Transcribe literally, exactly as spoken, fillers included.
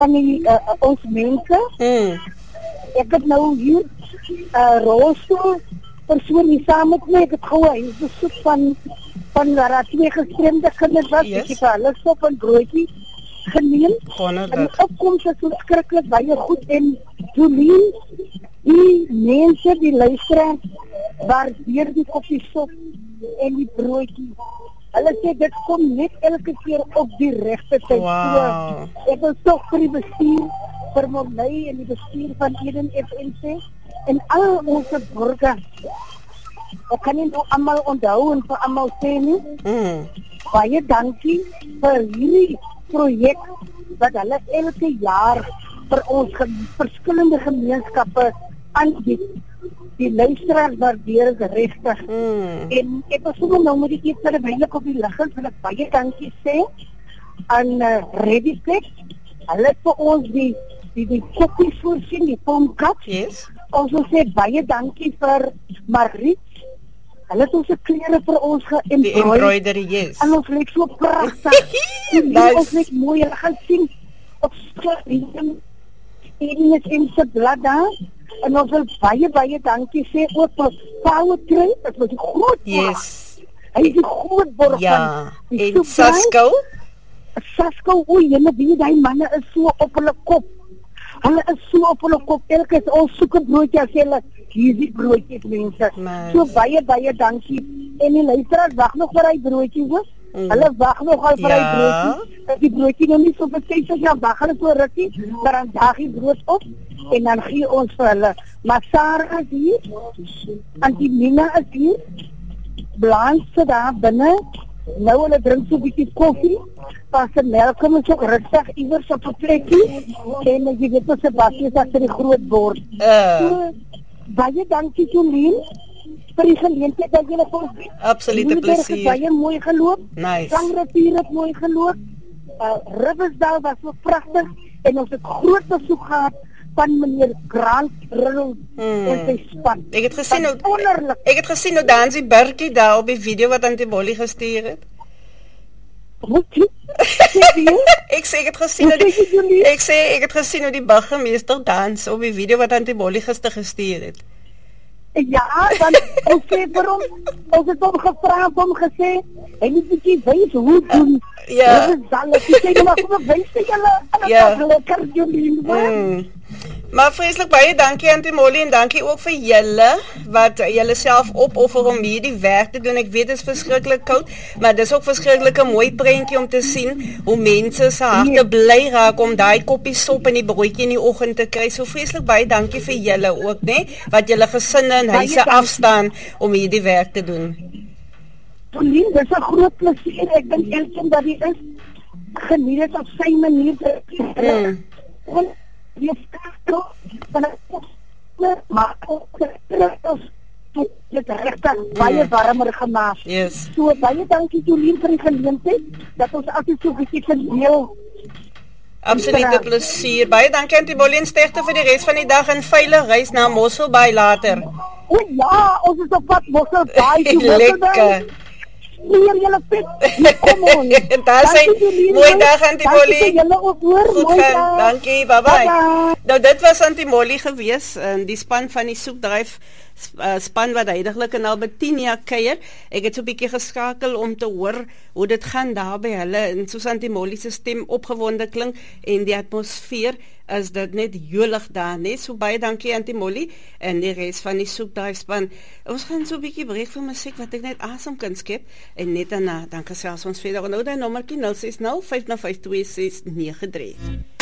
van die uh, ons mense. Mm. Ek het nou hier uh, Roosel persoon die saam met my, ek het gehou, hy is besoek van van waar daar twee gestremde kinders was, Yes. ek het hulle sop en broodjie geneem. Wonderlik. En die opkomst is verskriklik baie goed en Jolien, die mense, die luisteraars, waardeer die koppie sop en die broodjie. Hulle sê dit kom net elke keer op die regte tyd. Wow. So, ek wil tog vir die bestuur, vir my en die bestuur van Eden F M sê, en al ons burgers, ek kan nie nou allemaal onthou en vir allemaal sê nie, Mm. baie dankie vir hierdie projek wat hulle elke jaar vir ons ge verskillende gemeenskappe aanbied. Die luisteraars waardeer is regtig. Mm. En ek was sommer nou met die iets wat weinig op die lig is, wil ek baie dankie sê aan uh, Reditech. Hulle het vir ons die die die koppies voorsien, die pomkat. Yes. Ons wil sê baie dankie vir Mariet. Hulle het ons se klere vir ons Die geëmbroidery. embroidery, yes. En ons lyk so pragtig. Die Nice. Ons lyk mooi. Hulle gaan sien op skerm. Eden is in se blad daar. En ons wil baie, baie dankie sê ook vir Powertrain. Dat was die groot borg. Yes. Hy is die groot borg Ja. van die En soepbruis. Sasko? Sasko, oei, jylle weet, die manne is so op hulle kop. Hulle is so op hulle kop. Elke is ons soek 'n broodjie as hulle hier die broodjies mense. Nice. So baie, baie dankie. En die luisteraars wag nog vir hy broodjie hoor. Mm. Hulle wag nog al vir hy Ja. broodjie. As die broodjie nog nie so verseker is, dan wag hulle so rukkie, maar dan daag die brood op en dan gee ons vir hulle. Maar Sarah is hier, Antimina is hier, Blanche daar binne. Nou hulle drink so 'n bietjie koffie. Pastor Malcolm is ook rustig iewers op 'n plekkie. En jy weet wat se bakkie is agter die groot bord. Uh, So, baie dankie Jolien vir die geleentheid dat jy vir ons bied. absolute Moederberg het plesier. baie mooi geloop. Nice. Sangrivier het mooi geloop. Uh, Riversdal was so pragtig en ons het groot besoek gehad van meneer Grant Riddle Hmm. en sy span. Ek het gesien hoe Wat wonderlik. ek het gesien hoe Dansie Burkie daar op die video wat aan die Molly gestuur het. Moet jy? Sê jy? Ek sê ek het gesien hoe Hoe sê jy, die, Julie? ek sê ek het gesien hoe die burgemeester dans op die video wat aan die Molly gister gestuur het. Ja, want ons sê vir hom, ons het hom gevra, het hom gesê, hy moet bietjie wys hoe doen. ja. Dit is dan, ek sê, nou maar kom wys vir julle, en Ja. dit is lekker, Jolien, hoor. Mm. Maar vreeslik baie dankie aan die Molly en dankie ook vir julle wat julle self opoffer om hierdie werk te doen. Ek weet dit is verskriklik koud, maar dis ook verskriklik 'n mooi prentjie om te sien hoe mense se harte Nee. bly raak om daai koppie sop en die broodjie in die oggend te kry. So vreeslik baie dankie vir julle ook, né? Wat julle gesinne en Baie huise dankie. afstaan om hierdie werk te doen. Jolien, dit is 'n groot plesier, ek dink elkeen dat hy is, geniet dit op sy manier. Mm. Want jy kan van 'n maar ook dit regtig baie warmer gemaak. Yes. So baie dankie Jolien vir die geleentheid dat ons altyd so bietjie kan deel. Absolute plesier. Baie dankie aan die Molly en sterkte vir die res van die dag en veilig reis na Mosselbaai later. O ja, ons is op pad Mosselbaai toe. Lekker. Hier julle pet. Kom on. Daar sê, Dankie, Jolien, mooi hoor. dag, Auntie Dankie Molly. vir julle ook hoor. Goed Mooi gaan, dag. dankie, bye bye. Bye-bye. Nou dit was Auntie Molly gewees, en die span van die soekdryf uh, span wat heidaglik in Albertinia kuier. Ek het so 'n bietjie geskakel om te hoor hoe dit gaan daar by hulle en soos Auntie Molly se stem opgewonde klink en die atmosfeer is dit net jolig daar, net so baie dankie Auntie Molly en die res van die soekdryfspan. Ons gaan so 'n bietjie breek vir musiek wat ek net asem kan skep en net daarna dan gesels ons verder. Nou daai nommertjie nul ses nul vyf nul vyf twee ses nege drie.